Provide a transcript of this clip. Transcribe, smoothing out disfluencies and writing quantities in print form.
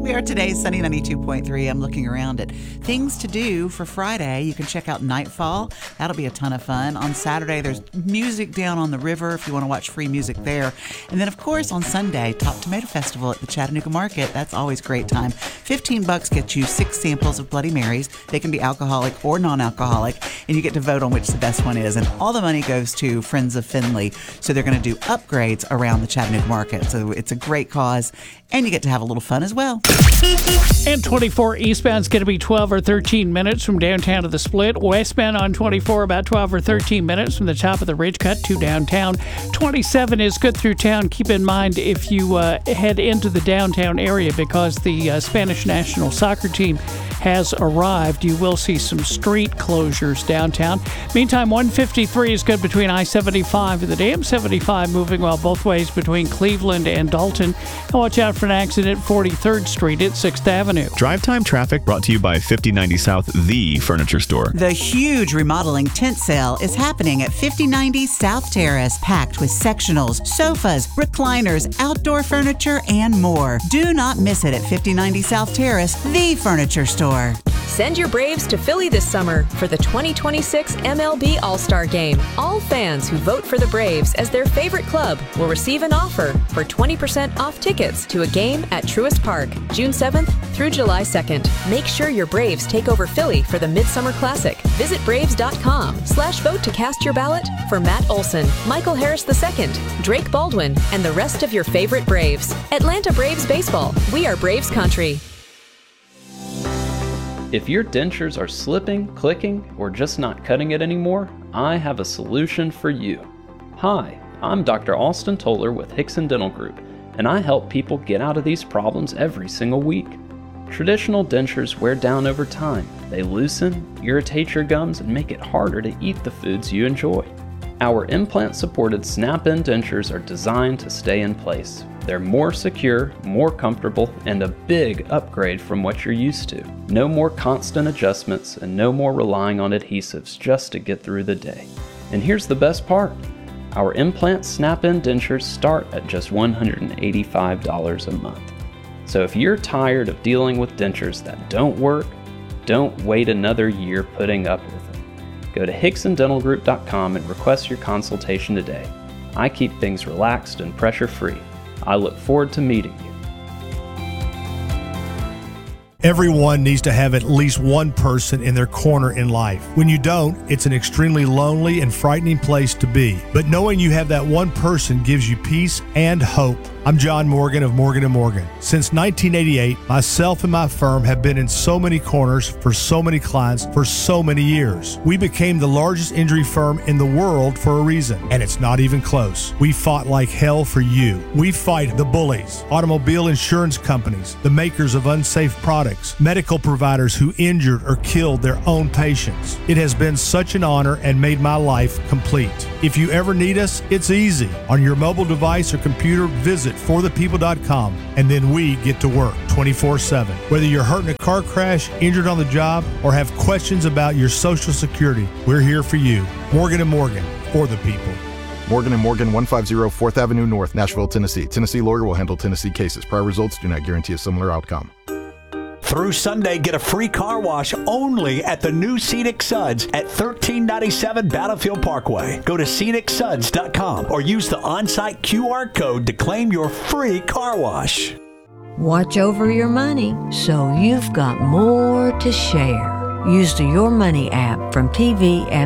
We are today's Sunny 92.3. I'm looking around at things to do for Friday. You can check out Nightfall. That'll be a ton of fun. On Saturday, there's music down on the river if you want to watch free music there. And then, of course, on Sunday, Top Tomato Festival at the Chattanooga Market. That's always a great time. $15 gets you 6 samples of Bloody Marys. They can be alcoholic or non-alcoholic, and you get to vote on which the best one is. And all the money goes to Friends of Findlay. So they're going to do upgrades around the Chattanooga Market. So it's a great cause, and you get to have a little fun as well. And 24 eastbound is going to be 12 or 13 minutes from downtown to the Split. Westbound on 24 about 12 or 13 minutes from the top of the Ridge Cut to downtown. 27 is good through town. Keep in mind if you head into the downtown area, because the Spanish national soccer team has arrived, you will see some street closures downtown. Meantime, 153 is good between I-75 and the Dam 75, moving well both ways between Cleveland and Dalton. And watch out for an accident at 43rd Street at 6th Avenue. Drive time traffic brought to you by 5090 South, the furniture store. The huge remodeling tent sale is happening at 5090 South Terrace, packed with sectionals, sofas, recliners, outdoor furniture, and more. Do not miss it at 5090 South Terrace, the furniture store. Send your Braves to Philly this summer for the 2026 MLB All-Star Game. All fans who vote for the Braves as their favorite club will receive an offer for 20% off tickets to a game at Truist Park, June 7th through July 2nd. Make sure your Braves take over Philly for the Midsummer Classic. Visit Braves.com/vote to cast your ballot for Matt Olson, Michael Harris II, Drake Baldwin, and the rest of your favorite Braves. Atlanta Braves Baseball. We are Braves Country. If your dentures are slipping, clicking, or just not cutting it anymore, I have a solution for you. Hi, I'm Dr. Austin Toller with Hickson Dental Group, and I help people get out of these problems every single week. Traditional dentures wear down over time. They loosen, irritate your gums, and make it harder to eat the foods you enjoy. Our implant-supported snap-in dentures are designed to stay in place. They're more secure, more comfortable, and a big upgrade from what you're used to. No more constant adjustments and no more relying on adhesives just to get through the day. And here's the best part. Our implant snap-in dentures start at just $185 a month. So if you're tired of dealing with dentures that don't work, don't wait another year putting up with them. Go to HicksonDentalGroup.com and request your consultation today. I keep things relaxed and pressure-free. I look forward to meeting you. Everyone needs to have at least one person in their corner in life. When you don't, it's an extremely lonely and frightening place to be. But knowing you have that one person gives you peace and hope. I'm John Morgan of Morgan & Morgan. Since 1988, myself and my firm have been in so many corners for so many clients for so many years. We became the largest injury firm in the world for a reason, and it's not even close. We fought like hell for you. We fight the bullies, automobile insurance companies, the makers of unsafe products, medical providers who injured or killed their own patients. It has been such an honor and made my life complete. If you ever need us, it's easy. On your mobile device or computer, visit forthepeople.com, and then we get to work 24/7. Whether you're hurt in a car crash, injured on the job, or have questions about your Social Security, we're here for you. Morgan & Morgan, for the people. Morgan & Morgan, 150 4th Avenue North, Nashville, Tennessee. Tennessee lawyer will handle Tennessee cases. Prior results do not guarantee a similar outcome. Through Sunday, get a free car wash only at the new Scenic Suds at 1397 Battlefield Parkway. Go to scenicsuds.com or use the on-site QR code to claim your free car wash. Watch over your money so you've got more to share. Use the Your Money app from TVF